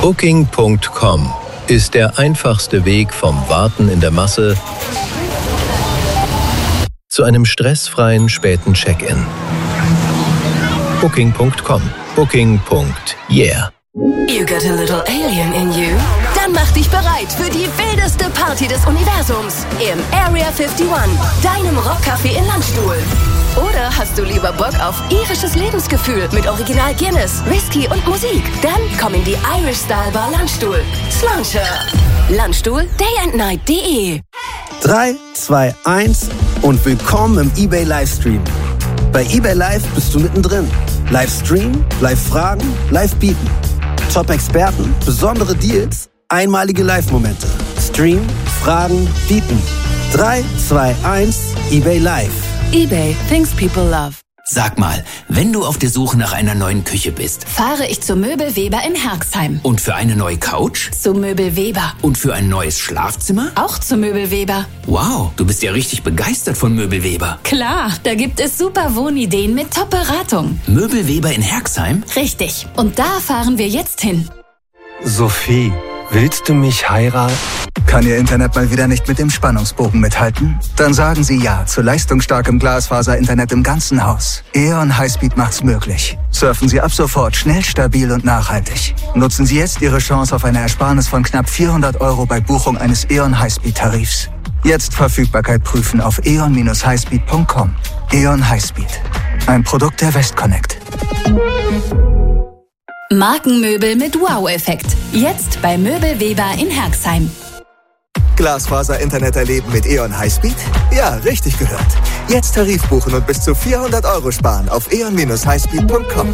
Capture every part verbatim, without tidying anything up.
Booking Punkt com ist der einfachste Weg vom Warten in der Masse zu einem stressfreien späten Check-in. Booking Punkt com. Booking. Yeah. You got a little alien in you? Dann mach dich bereit für die wildeste Party des Universums im Area einundfünfzig, deinem Rockcafé in Landstuhl. Oder hast du lieber Bock auf irisches Lebensgefühl mit Original Guinness, Whisky und Musik? Dann komm in die Irish Style Bar Landstuhl. Slauncher. Landstuhl, day and night punkt de. drei, zwei, eins und willkommen im eBay Livestream. Bei eBay Live bist du mittendrin. Livestream, Live-Fragen, Live-Bieten. Top-Experten, besondere Deals, einmalige Live-Momente. Stream, Fragen, Bieten. drei, zwei, eins, eBay Live. eBay, things people love. Sag mal, wenn du auf der Suche nach einer neuen Küche bist, Fahre ich zu Möbel Weber in Herxheim. und für eine neue Couch Zu Möbel Weber. und für ein neues Schlafzimmer? Auch zu Möbel Weber. Wow, du bist ja richtig begeistert von Möbelweber. Klar, da gibt es super Wohnideen mit Top-Beratung. Möbelweber in Herxheim? Richtig. Und da fahren wir jetzt hin. Sophie, willst du mich heiraten? Kann Ihr Internet mal wieder nicht mit dem Spannungsbogen mithalten? Dann sagen Sie ja zu leistungsstarkem Glasfaser-Internet im ganzen Haus. E O N Highspeed macht's möglich. Surfen Sie ab sofort schnell, stabil und nachhaltig. Nutzen Sie jetzt Ihre Chance auf eine Ersparnis von knapp vierhundert Euro bei Buchung eines E O N Highspeed-Tarifs. Jetzt Verfügbarkeit prüfen auf e o n dash highspeed punkt com. E O N Highspeed. Ein Produkt der Westconnect. Markenmöbel mit Wow-Effekt. Jetzt bei Möbel Weber in Herxheim. Glasfaser-Internet erleben mit E O N Highspeed? Ja, richtig gehört. Jetzt Tarif buchen und bis zu vierhundert Euro sparen auf e o n dash highspeed punkt com.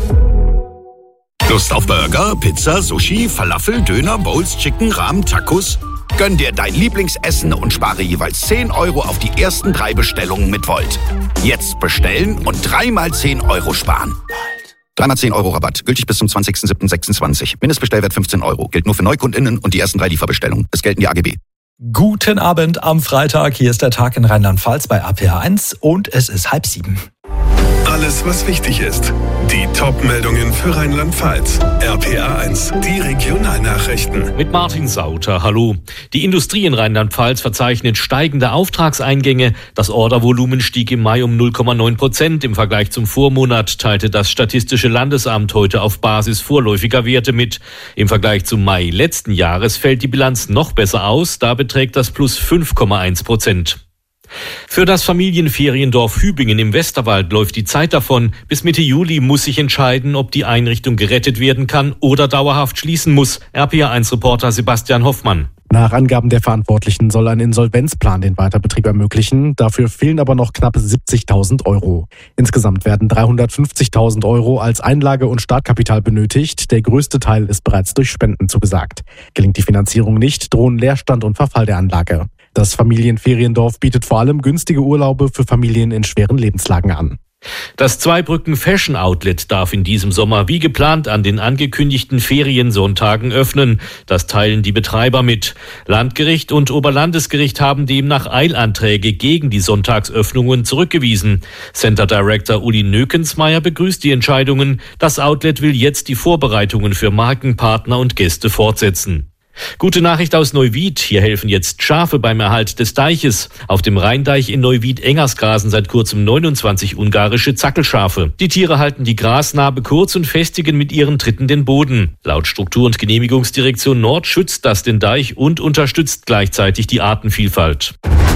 Lust auf Burger, Pizza, Sushi, Falafel, Döner, Bowls, Chicken, Ramen, Tacos? Gönn dir dein Lieblingsessen und spare jeweils zehn Euro auf die ersten drei Bestellungen mit Volt. Jetzt bestellen und dreimal zehn Euro sparen. Dreimal zehn Euro Rabatt. Gültig bis zum zwanzigsten siebten sechsundzwanzig. Mindestbestellwert fünfzehn Euro. Gilt nur für NeukundInnen und die ersten drei Lieferbestellungen. Es gelten die A G B. Guten Abend am Freitag. Hier ist der Tag in Rheinland-Pfalz bei A P H eins und es ist halb sieben. Alles, was wichtig ist. Die Top-Meldungen für Rheinland-Pfalz. R P A eins, die Regionalnachrichten. Mit Martin Sauter, hallo. Die Industrie in Rheinland-Pfalz verzeichnet steigende Auftragseingänge. Das Ordervolumen stieg im Mai um null Komma neun Prozent im Vergleich zum Vormonat, teilte das Statistische Landesamt heute auf Basis vorläufiger Werte mit. Im Vergleich zum Mai letzten Jahres fällt die Bilanz noch besser aus. Da beträgt das Plus fünf Komma eins Prozent. Für das Familienferiendorf Hübingen im Westerwald läuft die Zeit davon. Bis Mitte Juli muss sich entscheiden, ob die Einrichtung gerettet werden kann oder dauerhaft schließen muss. R P A eins Reporter Sebastian Hoffmann. Nach Angaben der Verantwortlichen soll ein Insolvenzplan den Weiterbetrieb ermöglichen. Dafür fehlen aber noch knapp siebzigtausend Euro. Insgesamt werden dreihundertfünfzigtausend Euro als Einlage- und Startkapital benötigt. Der größte Teil ist bereits durch Spenden zugesagt. Gelingt die Finanzierung nicht, drohen Leerstand und Verfall der Anlage. Das Familienferiendorf bietet vor allem günstige Urlaube für Familien in schweren Lebenslagen an. Das Zweibrücken Fashion Outlet darf in diesem Sommer wie geplant an den angekündigten Feriensonntagen öffnen. Das teilen die Betreiber mit. Landgericht und Oberlandesgericht haben demnach Eilanträge gegen die Sonntagsöffnungen zurückgewiesen. Center Director Uli Nökensmeier begrüßt die Entscheidungen. Das Outlet will jetzt die Vorbereitungen für Markenpartner und Gäste fortsetzen. Gute Nachricht aus Neuwied. Hier helfen jetzt Schafe beim Erhalt des Deiches. Auf dem Rheindeich in Neuwied-Engers grasen seit kurzem neunundzwanzig ungarische Zackelschafe. Die Tiere halten die Grasnarbe kurz und festigen mit ihren Tritten den Boden. Laut Struktur- und Genehmigungsdirektion Nord schützt das den Deich und unterstützt gleichzeitig die Artenvielfalt.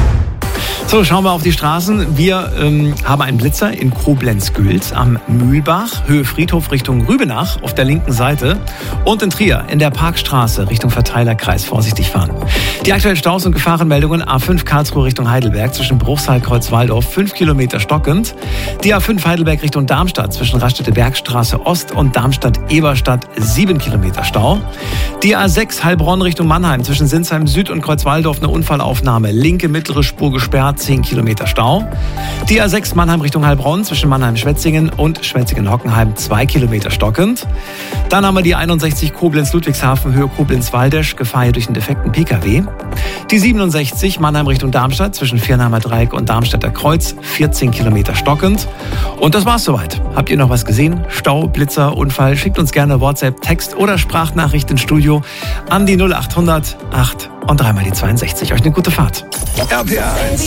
So, schauen wir auf die Straßen. Wir ähm, haben einen Blitzer in Koblenz-Gülz am Mühlbach, Höhe Friedhof Richtung Rübenach auf der linken Seite und in Trier in der Parkstraße Richtung Verteilerkreis vorsichtig fahren. Die aktuellen Staus und Gefahrenmeldungen: A fünf Karlsruhe Richtung Heidelberg zwischen Bruchsal-Kreuzwaldorf fünf Kilometer stockend. Die A fünf Heidelberg Richtung Darmstadt zwischen Raststätte-Bergstraße Ost und Darmstadt-Eberstadt sieben Kilometer Stau. Die A sechs Heilbronn Richtung Mannheim zwischen Sinsheim Süd und Kreuzwaldorf eine Unfallaufnahme. Linke mittlere Spur gesperrt, zehn Kilometer Stau. Die A sechs Mannheim Richtung Heilbronn zwischen Mannheim-Schwetzingen und Schwetzingen-Hockenheim zwei Kilometer stockend. Dann haben wir die einundsechzig Koblenz-Ludwigshafen Höhe Koblenz-Waldesch, Gefahr hier durch einen defekten P K W. Die siebenundsechzig Mannheim Richtung Darmstadt zwischen Viernheimer Dreieck und Darmstädter Kreuz, vierzehn Kilometer stockend. Und das war's soweit. Habt ihr noch was gesehen? Stau, Blitzer, Unfall? Schickt uns gerne WhatsApp, Text oder Sprachnachricht ins Studio an die null achthundert acht und dreimal die zweiundsechzig. Euch eine gute Fahrt. R P A eins.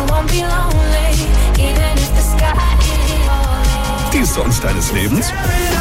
Die Songs deines Lebens?